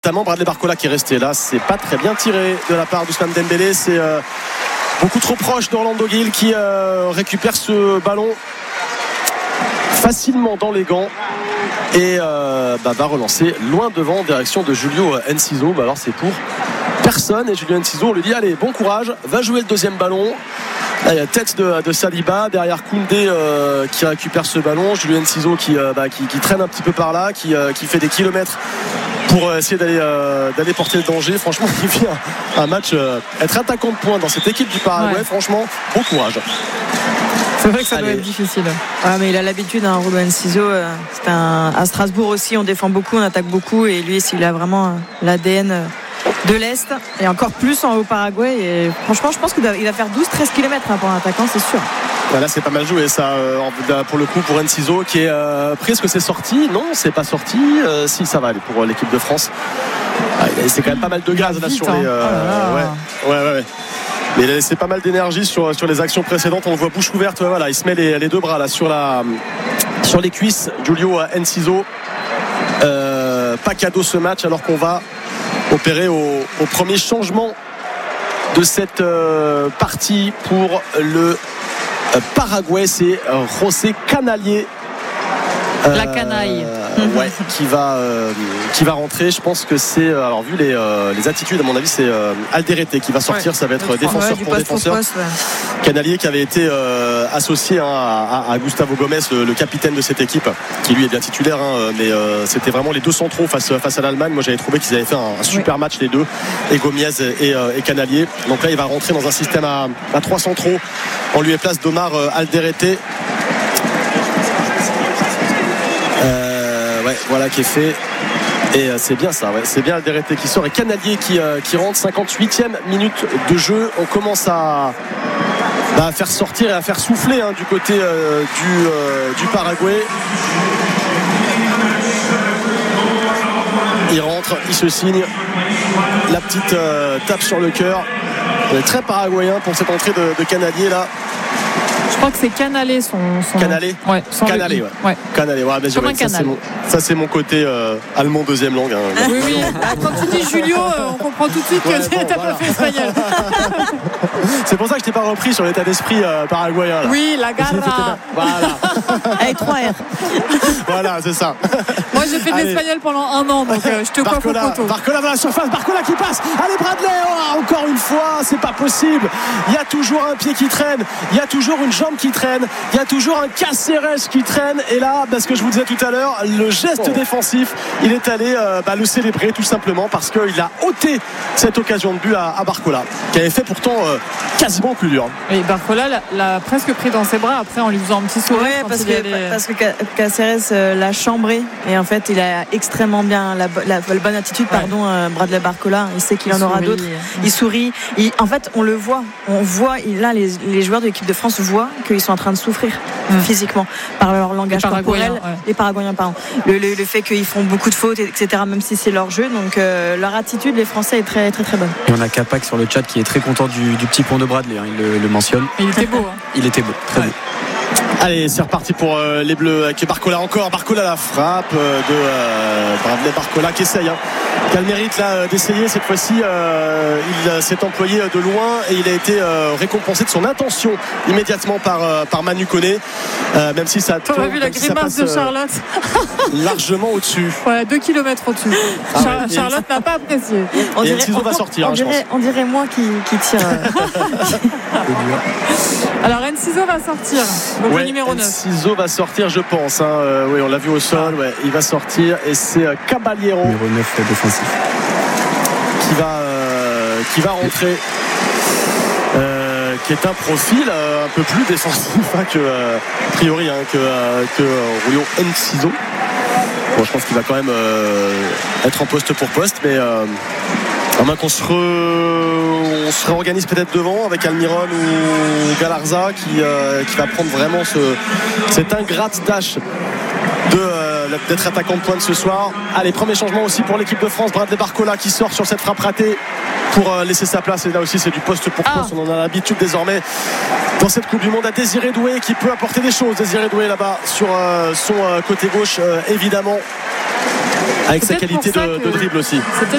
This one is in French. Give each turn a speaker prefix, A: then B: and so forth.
A: Notamment Bradley Barcola qui est resté là, c'est pas très bien tiré de la part d'Ousmane Dembélé, c'est beaucoup trop proche d'Orlando Gil qui récupère ce ballon facilement dans les gants et va relancer loin devant en direction de Julio Enciso. Alors c'est pour personne et Julio Enciso, on lui dit allez, bon courage, va jouer le deuxième ballon. Là, il y a tête de Saliba, derrière Koundé qui récupère ce ballon, Julio Enciso qui traîne un petit peu par là, qui fait des kilomètres pour essayer d'aller porter le danger. Franchement, il vient un match être attaquant de pointe dans cette équipe du Paraguay. Ouais. Franchement, bon courage.
B: C'est vrai que ça doit être difficile. Ah, mais il a l'habitude, Julio Enciso. À Strasbourg aussi, on défend beaucoup, on attaque beaucoup, et lui, il a vraiment l'ADN de l'Est et encore plus au Paraguay. Et franchement, je pense qu'il va faire 12-13 km pour un attaquant, c'est sûr.
A: Là, c'est pas mal joué ça pour le coup pour Enciso qui est pris. Est-ce que c'est sorti? Non, c'est pas sorti. Si, ça va aller pour l'équipe de France. C'est quand même pas mal de gaz là sur les. Ouais. Mais il a laissé pas mal d'énergie sur les actions précédentes. On le voit bouche ouverte. Voilà, il se met les deux bras là sur les cuisses. Julio Enciso. Pas cadeau ce match alors qu'on va opérer au premier changement de cette partie pour le Paraguay. C'est José Canalier,
B: la canaille
A: qui va rentrer. Je pense que c'est alors vu les attitudes, à mon avis c'est Alderete qui va sortir. Ça va être défenseur pour défenseur. Canalier qui avait été associé à Gustavo Gomes, le capitaine de cette équipe, qui lui est bien titulaire, mais c'était vraiment les deux centraux face à l'Allemagne. Moi j'avais trouvé qu'ils avaient fait un super match les deux, et Gomiez et Canalier. Donc là il va rentrer dans un système à 3 centraux en lieu et place d'Omar Alderete. Voilà qui est fait. Et c'est bien ça, c'est bien Alderete qui sort et Canalier qui rentre. 58e minute de jeu. On commence à faire sortir et à faire souffler du côté du Paraguay. Il rentre, il se signe la petite tape sur le cœur. On est très paraguayen pour cette entrée de Canalier là.
B: Je crois que c'est Canalé son...
A: Canalé.
B: Ouais,
A: Canalé, ouais. Canalé, ouais,
B: comme un canal.
A: Ça c'est mon côté allemand deuxième langue.
B: Oui. Quand tu dis Julio, on comprend tout de suite que t'as pas fait espagnol.
A: C'est pour ça que je t'ai pas repris sur l'état d'esprit paraguayen. Là.
B: Oui, la garra.
A: Voilà.
B: Avec 3 R.
A: Voilà, c'est ça.
B: Moi j'ai fait de l'espagnol pendant 1 an, donc je te coiffe au poteau.
A: Barcola dans la surface, Barcola qui passe. Allez Bradley, encore une fois, c'est pas possible. Il y a toujours un pied qui traîne, il y a toujours une jambe qui traîne, il y a toujours un Caceres qui traîne. Et là, parce que je vous disais tout à l'heure, le geste défensif, il est allé le célébrer tout simplement parce qu'il a ôté cette occasion de but à Barcola, qui avait fait pourtant quasiment plus dur.
B: Et Barcola l'a presque pris dans ses bras après en lui faisant un petit sourire. Oui, parce que Caceres l'a chambré et en fait il a extrêmement bien la bonne attitude, Bradley Barcola. Il sait qu'il en aura d'autres. Il sourit. En fait, on le voit. On voit. Là, les joueurs de l'équipe de France voient qu'ils sont en train de souffrir physiquement par leur langage corporel. Les Paraguayens, pardon. Le fait qu'ils font beaucoup de fautes, etc. Même si c'est leur jeu. Donc leur attitude, les Français, est très très très bonne.
C: Et on a Capac sur le chat qui est très content du petit pont de Bradley. Il le mentionne.
B: Il était beau.
C: Il était beau, très beau.
A: Allez, c'est reparti pour les Bleus avec Barcola encore. Barcola, la frappe de Bradley Barcola qui essaye. Qui a le mérite là d'essayer. Cette fois-ci, il s'est employé de loin et il a été récompensé de son intention immédiatement par Manu Koné. Même si ça
B: a vu la grimace de Charlotte
A: largement au-dessus.
B: 2 km au-dessus. Charlotte n'a pas apprécié.
A: Enciso va sortir.
B: On dirait moi qui tire. Alors Enciso va sortir. Donc le numéro 9.
A: Enciso va sortir, je pense. Oui, on l'a vu au sol. Ouais, il va sortir et c'est Caballero.
C: Numéro 9 défensif.
A: Qui va rentrer. Qui est un profil un peu plus défensif a priori que Julio Enciso. Bon, je pense qu'il va quand même être en poste pour poste, mais à moins qu'on se réorganise peut-être devant avec Almiron ou Galarza qui va prendre vraiment cette ingrate tâche d'être attaquant de pointe ce soir. Allez, premier changement aussi pour l'équipe de France. Bradley Barcola qui sort sur cette frappe ratée pour laisser sa place, et là aussi c'est du poste pour poste. On en a l'habitude désormais dans cette Coupe du Monde à Désiré Doué qui peut apporter des choses. Désiré Doué là-bas sur son côté gauche, évidemment, avec sa qualité de dribble aussi.